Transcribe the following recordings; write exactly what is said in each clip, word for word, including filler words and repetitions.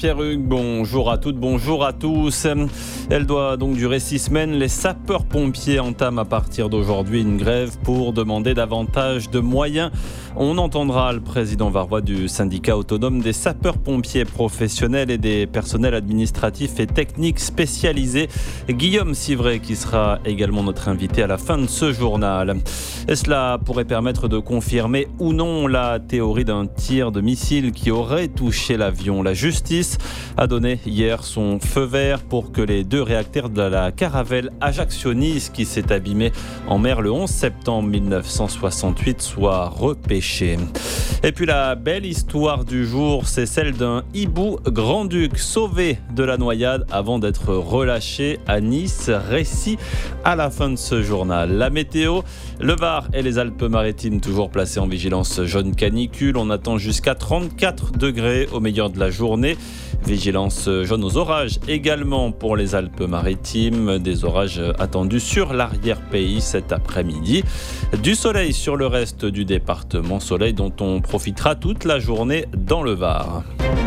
Pierre-Hugues, bonjour à toutes, bonjour à tous. Elle doit donc durer six semaines. Les sapeurs-pompiers entament à partir d'aujourd'hui une grève pour demander davantage de moyens. On entendra le président varois du syndicat autonome des sapeurs-pompiers professionnels et des personnels administratifs et techniques spécialisés, Guillaume Civray, qui sera également notre invité à la fin de ce journal. Et cela pourrait permettre de confirmer ou non la théorie d'un tir de missile qui aurait touché l'avion. La justice a donné hier son feu vert pour que les deux réacteurs de la Caravelle Ajaccio-Nice, qui s'est abîmée en mer le onze septembre mille neuf cent soixante-huit, soient repêchés. Et puis la belle histoire du jour, c'est celle d'un hibou grand-duc sauvé de la noyade avant d'être relâché à Nice. Récit à la fin de ce journal. La météo, le Var et les Alpes-Maritimes toujours placés en vigilance jaune canicule. On attend jusqu'à trente-quatre degrés au meilleur de la journée. Vigilance jaune aux orages également pour les Alpes-Maritimes. Des orages attendus sur l'arrière-pays cet après-midi. Du soleil sur le reste du département. Soleil dont on profitera toute la journée dans le Var.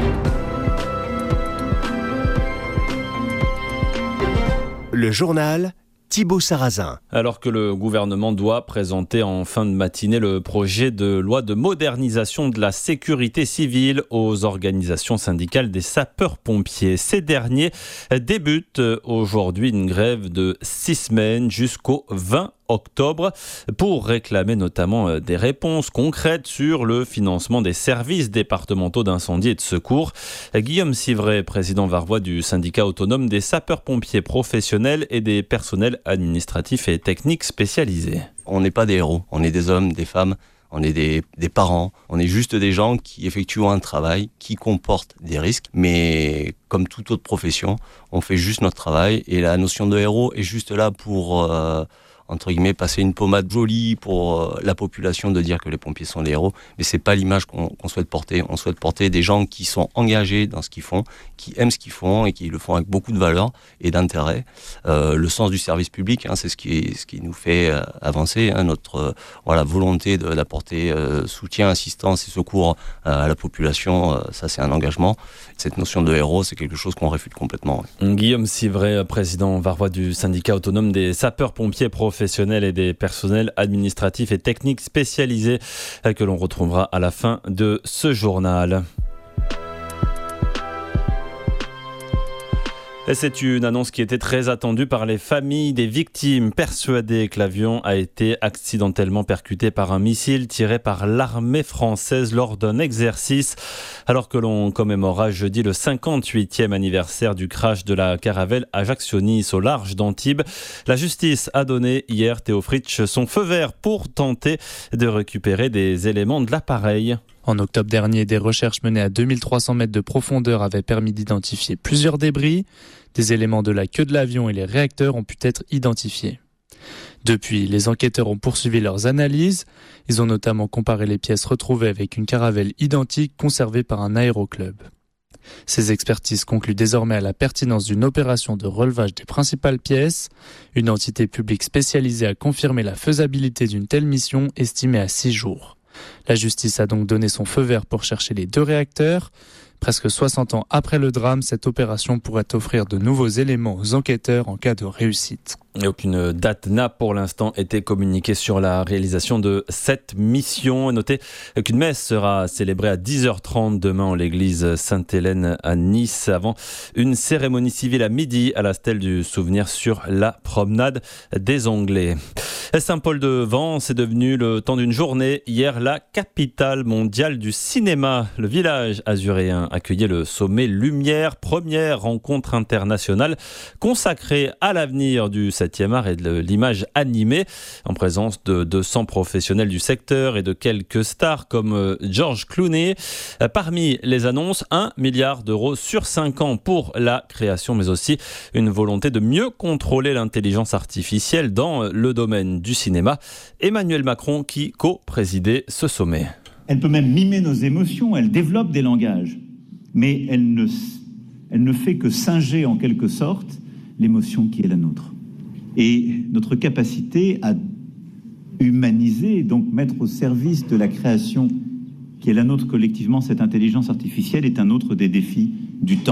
Le journal Thibaut Sarrazin. Alors que le gouvernement doit présenter en fin de matinée le projet de loi de modernisation de la sécurité civile aux organisations syndicales des sapeurs-pompiers. Ces derniers débutent aujourd'hui une grève de six semaines jusqu'au vingt octobre pour réclamer notamment des réponses concrètes sur le financement des services départementaux d'incendie et de secours. Guillaume Civray, président varois du syndicat autonome des sapeurs-pompiers professionnels et des personnels administratifs et techniques spécialisés. On n'est pas des héros, on est des hommes, des femmes, on est des, des parents, on est juste des gens qui effectuent un travail qui comporte des risques, mais comme toute autre profession, on fait juste notre travail et la notion de héros est juste là pour... Euh, entre guillemets, passer une pommade jolie pour euh, la population de dire que les pompiers sont des héros, mais c'est pas l'image qu'on, qu'on souhaite porter. On souhaite porter des gens qui sont engagés dans ce qu'ils font, qui aiment ce qu'ils font et qui le font avec beaucoup de valeur et d'intérêt. Euh, le sens du service public, hein, c'est ce qui, ce qui nous fait euh, avancer, hein, notre euh, voilà, volonté de, d'apporter euh, soutien, assistance et secours euh, à la population, euh, ça c'est un engagement. Cette notion de héros, c'est quelque chose qu'on réfute complètement. Ouais. Guillaume Civray, président varois du syndicat autonome des sapeurs-pompiers professionnels professionnels et des personnels administratifs et techniques spécialisés que l'on retrouvera à la fin de ce journal. Et c'est une annonce qui était très attendue par les familles des victimes, persuadées que l'avion a été accidentellement percuté par un missile tiré par l'armée française lors d'un exercice. Alors que l'on commémora jeudi le cinquante-huitième anniversaire du crash de la Caravelle Ajaccio-Nice au large d'Antibes, la justice a donné hier, Théo Fritsch, son feu vert pour tenter de récupérer des éléments de l'appareil. En octobre dernier, des recherches menées à deux mille trois cents mètres de profondeur avaient permis d'identifier plusieurs débris. Des éléments de la queue de l'avion et les réacteurs ont pu être identifiés. Depuis, les enquêteurs ont poursuivi leurs analyses. Ils ont notamment comparé les pièces retrouvées avec une caravelle identique conservée par un aéroclub. Ces expertises concluent désormais à la pertinence d'une opération de relevage des principales pièces. Une entité publique spécialisée a confirmé la faisabilité d'une telle mission estimée à six jours. La justice a donc donné son feu vert pour chercher les deux réacteurs. Presque soixante ans après le drame, cette opération pourrait offrir de nouveaux éléments aux enquêteurs en cas de réussite. Et aucune date n'a pour l'instant été communiquée sur la réalisation de cette mission. Notez qu'une messe sera célébrée à dix heures trente demain en l'église Sainte-Hélène à Nice, avant une cérémonie civile à midi à la stèle du souvenir sur la promenade des Anglais. Saint-Paul-de-Vence est devenu le temps d'une journée hier la capitale mondiale du cinéma. Le village azuréen accueillait le sommet Lumière, première rencontre internationale consacrée à l'avenir du septième art et de l'image animée, en présence de deux cents professionnels du secteur et de quelques stars comme George Clooney. Parmi les annonces, un milliard d'euros sur cinq ans pour la création, mais aussi une volonté de mieux contrôler l'intelligence artificielle dans le domaine du cinéma. Emmanuel Macron qui co-présidait ce sommet. Elle peut même mimer nos émotions, elle développe des langages, mais elle ne, elle ne fait que singer en quelque sorte l'émotion qui est la nôtre. Et notre capacité à humaniser, donc mettre au service de la création qui est la nôtre collectivement, cette intelligence artificielle, est un autre des défis du temps.